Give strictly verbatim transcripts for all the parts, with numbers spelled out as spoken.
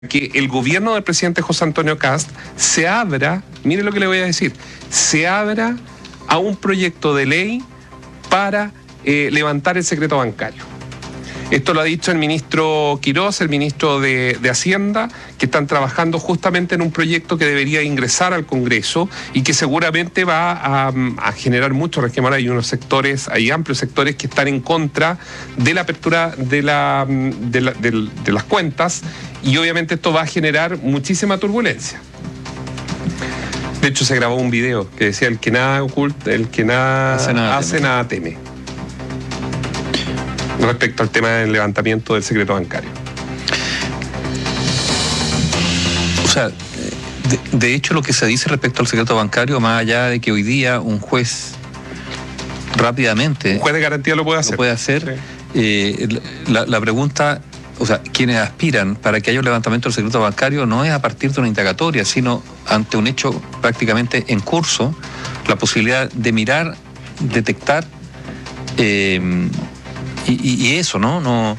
que el gobierno del presidente José Antonio Kast se abra, mire lo que le voy a decir, se abra a un proyecto de ley para eh, levantar el secreto bancario. Esto lo ha dicho el ministro Quirós, el ministro de, de Hacienda, que están trabajando justamente en un proyecto que debería ingresar al Congreso y que seguramente va a, a generar mucho resquemor. Hay unos sectores, hay amplios sectores que están en contra de la apertura de, la, de, la, de, de las cuentas, y obviamente esto va a generar muchísima turbulencia. De hecho, se grabó un video que decía: el que nada oculta, el que nada hace, nada, hace teme. nada teme. Respecto al tema del levantamiento del secreto bancario. O sea, de, de hecho lo que se dice respecto al secreto bancario, más allá de que hoy día un juez rápidamente... Un juez de garantía lo puede hacer. Lo puede hacer. Sí. Eh, la, la pregunta, o sea, quienes aspiran para que haya un levantamiento del secreto bancario no es a partir de una indagatoria, sino ante un hecho prácticamente en curso, la posibilidad de mirar, detectar... Eh, Y, y, y eso, ¿no? no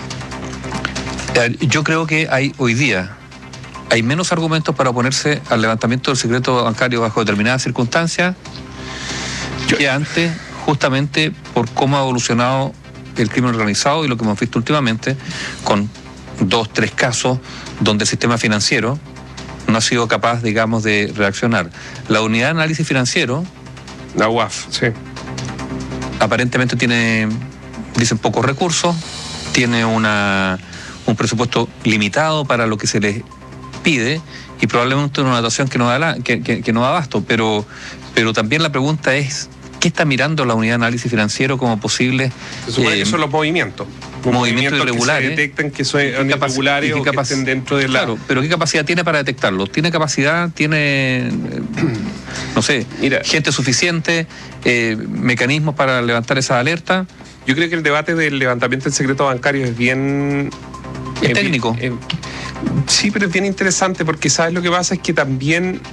Yo creo que hay hoy día hay menos argumentos para oponerse al levantamiento del secreto bancario bajo determinadas circunstancias que antes, justamente por cómo ha evolucionado el crimen organizado y lo que hemos visto últimamente con dos, tres casos donde el sistema financiero no ha sido capaz, digamos, de reaccionar. La unidad de análisis financiero, la U A F, sí, aparentemente tiene... dicen pocos recursos, tiene una, un presupuesto limitado para lo que se les pide y probablemente una dotación que no da, la, que, que, que no da abasto, pero, pero también la pregunta es, ¿qué está mirando la unidad de análisis financiero como posible? Se supone eh, que son los movimientos. Movimientos, movimientos irregulares. Que se detectan que son irregulares o que estén dentro de la... Claro, pero ¿qué capacidad tiene para detectarlo? ¿Tiene capacidad? ¿Tiene, no sé, Mira, gente suficiente? Eh, ¿Mecanismos para levantar esa alerta? Yo creo que el debate del levantamiento del secreto bancario es bien... Es eh, técnico. Eh, sí, pero es bien interesante porque ¿sabes lo que pasa? Es que también...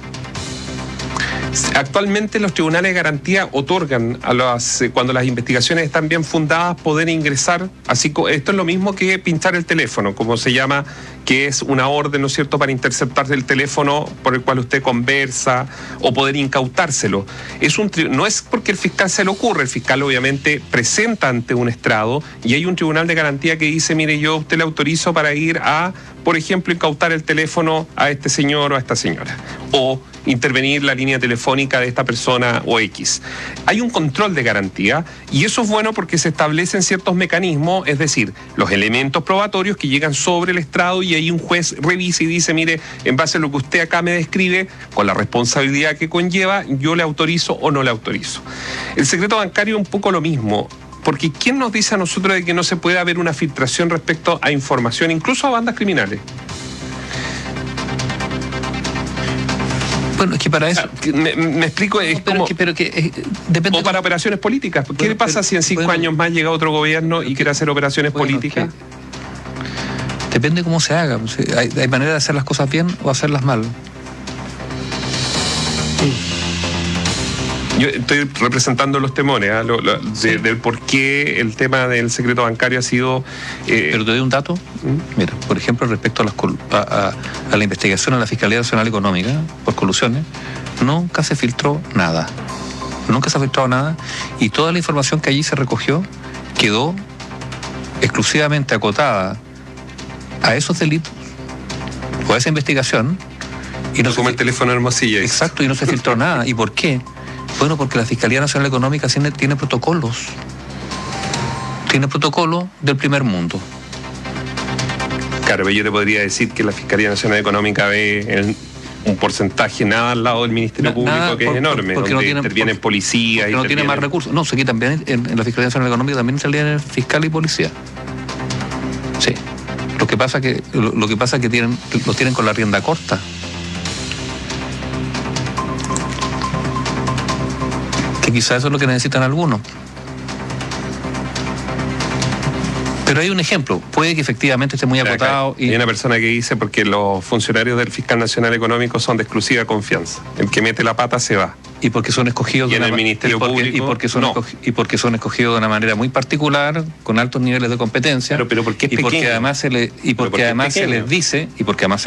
Actualmente los tribunales de garantía otorgan a las, cuando las investigaciones están bien fundadas, poder ingresar, así esto es lo mismo que pinchar el teléfono, como se llama, que es una orden, ¿no es cierto?, para interceptar el teléfono por el cual usted conversa o poder incautárselo. Es un, no es porque el fiscal se le ocurre, el fiscal obviamente presenta ante un estrado y hay un tribunal de garantía que dice: mire, yo a usted le autorizo para ir a, por ejemplo, incautar el teléfono a este señor o a esta señora, o intervenir la línea telefónica de esta persona o X. Hay un control de garantía y eso es bueno porque se establecen ciertos mecanismos, es decir, los elementos probatorios que llegan sobre el estrado y ahí un juez revisa y dice: mire, en base a lo que usted acá me describe, con la responsabilidad que conlleva, yo le autorizo o no le autorizo. El secreto bancario es un poco lo mismo. Porque ¿quién nos dice a nosotros de que no se puede haber una filtración respecto a información, incluso a bandas criminales? Bueno, es que para eso... Me, me explico, es no, pero como... Que, pero que, eh, depende o para de... operaciones políticas. ¿Qué bueno, pasa pero, si en cinco bueno, años más llega otro gobierno y quiere hacer operaciones bueno, políticas? Que, depende cómo se haga. Hay, hay manera de hacer las cosas bien o hacerlas mal. Sí. Yo estoy representando los temores, ¿eh? lo, lo, sí. de, del por qué el tema del secreto bancario ha sido... Eh... Pero te doy un dato. ¿Mm? Mira, por ejemplo, respecto a, las, a, a, a la investigación a la Fiscalía Nacional Económica por colusiones, nunca se filtró nada. Nunca se ha filtrado nada y toda la información que allí se recogió quedó exclusivamente acotada a esos delitos o a esa investigación. Y no, no como el teléfono Hermosilla. Exacto, y no se filtró nada. ¿Y por qué? Bueno, porque la Fiscalía Nacional Económica tiene, tiene protocolos. Tiene protocolos del primer mundo. Claro, pero yo te podría decir que la Fiscalía Nacional Económica ve el, un porcentaje nada al lado del Ministerio Na, Público nada, que por, es enorme, porque donde no tiene, intervienen porque, policías. Porque no tiene más recursos. No, aquí también en, en la Fiscalía Nacional Económica también salían fiscal y policía. Sí. Lo que pasa que lo, lo que pasa es que tienen, los tienen con la rienda corta. Quizás eso es lo que necesitan algunos. Pero hay un ejemplo, puede que efectivamente esté muy acotado. Y... Hay una persona que dice porque los funcionarios del Fiscal Nacional Económico son de exclusiva confianza. El que mete la pata se va. Y porque son escogidos y de en una el Ministerio y porque, Público, y porque son no. escogi, y porque son escogidos de una manera muy particular, con altos niveles de competencia. Pero, pero porque es y porque pequeño. además se le, y porque, porque además se les dice, y porque además